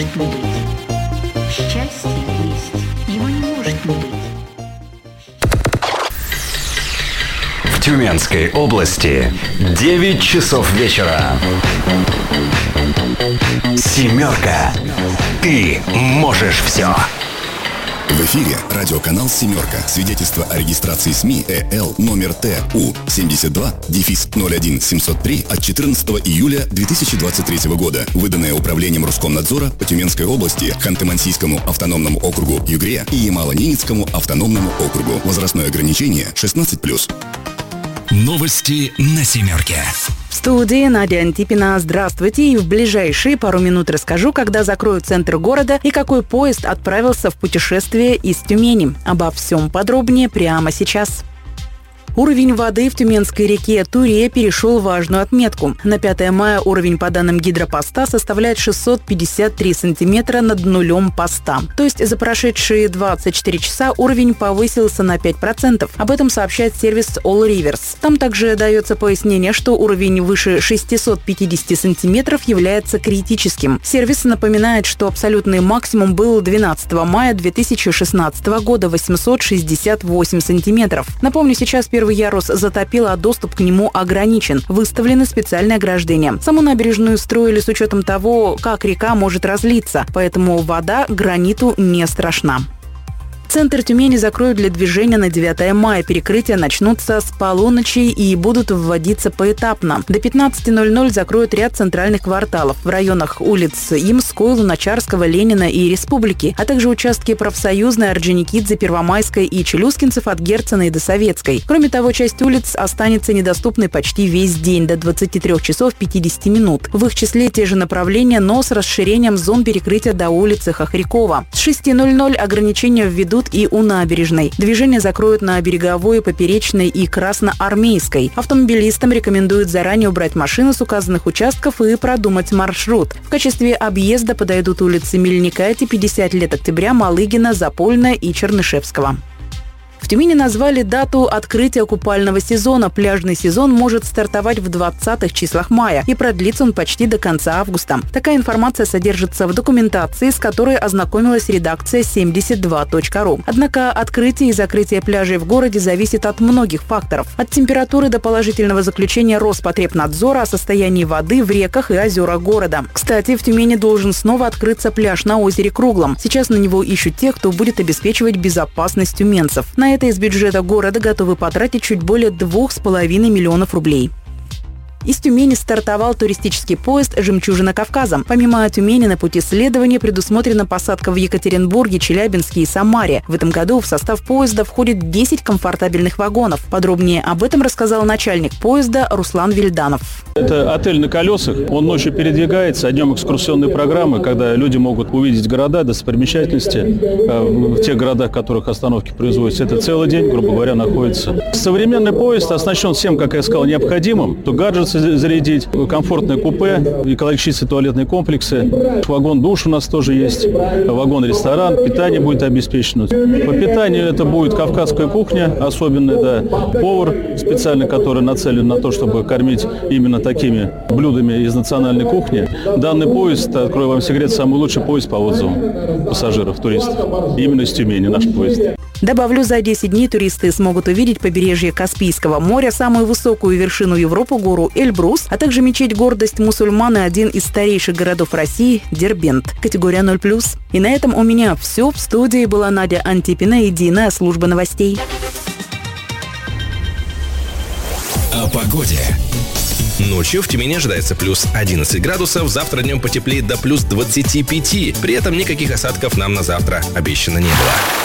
может не быть. Счастье есть, его не может не быть. В Тюменской области 9 часов вечера. «Семерка». Ты можешь все. В эфире радиоканал «Семерка». Свидетельство о регистрации СМИ ЭЛ номер ТУ 72-01-703 от 14 июля 2023 года, выданное Управлением Роскомнадзора по Тюменской области, Ханты-Мансийскому автономному округу Югре и Ямало-Ненецкому автономному округу. Возрастное ограничение 16+. Новости на «Семерке». В студии Надя Антипина. Здравствуйте. И в ближайшие пару минут расскажу, когда закроют центр города и какой поезд отправился в путешествие из Тюмени. Обо всем подробнее прямо сейчас. Уровень воды в Тюменской реке Туре перешел важную отметку. На 5 мая уровень по данным гидропоста составляет 653 сантиметра над нулем поста. То есть за прошедшие 24 часа уровень повысился на 5%. Об этом сообщает сервис All Rivers. Там также дается пояснение, что уровень выше 650 сантиметров является критическим. Сервис напоминает, что абсолютный максимум был 12 мая 2016 года – 868 сантиметров. Напомню, сейчас первый ярус затопил, а доступ к нему ограничен. Выставлены специальные ограждения. Саму набережную строили с учетом того, как река может разлиться, поэтому вода граниту не страшна. Центр Тюмени закроют для движения на 9 мая. Перекрытия начнутся с полуночи и будут вводиться поэтапно. До 15:00 закроют ряд центральных кварталов в районах улиц Имской, Луначарского, Ленина и Республики, а также участки Профсоюзной, Орджоникидзе, Первомайской и Челюскинцев от Герцена и до Советской. Кроме того, часть улиц останется недоступной почти весь день до 23 часов 50 минут. В их числе те же направления, но с расширением зон перекрытия до улицы Хохрякова. С 6:00 ограничения введут и у набережной. Движение закроют на Береговой, Поперечной и Красноармейской. Автомобилистам рекомендуют заранее убрать машины с указанных участков и продумать маршрут. В качестве объезда подойдут улицы Мельникати, 50 лет октября, Малыгина, Запольная и Чернышевского. В Тюмени назвали дату открытия купального сезона. Пляжный сезон может стартовать в 20-х числах мая и продлится он почти до конца августа. Такая информация содержится в документации, с которой ознакомилась редакция 72.ru. Однако открытие и закрытие пляжей в городе зависит от многих факторов. От температуры до положительного заключения Роспотребнадзора о состоянии воды в реках и озерах города. Кстати, в Тюмени должен снова открыться пляж на озере Круглом. Сейчас на него ищут тех, кто будет обеспечивать безопасность тюменцев. На это из бюджета города готовы потратить чуть более 2,5 миллионов рублей. Из Тюмени стартовал туристический поезд «Жемчужина Кавказа». Помимо Тюмени на пути следования предусмотрена посадка в Екатеринбурге, Челябинске и Самаре. В этом году в состав поезда входит 10 комфортабельных вагонов. Подробнее об этом рассказал начальник поезда Руслан Вильданов. Это отель на колесах. Он ночью передвигается, а днем экскурсионные программы, когда люди могут увидеть города, достопримечательности в тех городах, в которых остановки производятся. Это целый день, грубо говоря, находится. Современный поезд оснащен всем, как я сказал, необходимым. То гаджет зарядить, комфортное купе, экологические туалетные комплексы, вагон-душ у нас тоже есть, вагон-ресторан, питание будет обеспечено. По питанию это будет кавказская кухня, особенная, да, повар специально, который нацелен на то, чтобы кормить именно такими блюдами из национальной кухни. Данный поезд, открою вам секрет, самый лучший поезд по отзывам пассажиров, туристов. Именно из Тюмени наш поезд. Добавлю, за 10 дней туристы смогут увидеть побережье Каспийского моря, самую высокую вершину Европы, гору Эльбрус, а также мечеть «Гордость мусульман» и один из старейших городов России – Дербент, категория 0+. И на этом у меня все. В студии была Надя Антипина, единая служба новостей. О погоде. Ночью в Тюмени ожидается плюс 11 градусов, завтра днем потеплеет до плюс 25. При этом никаких осадков нам на завтра обещано не было.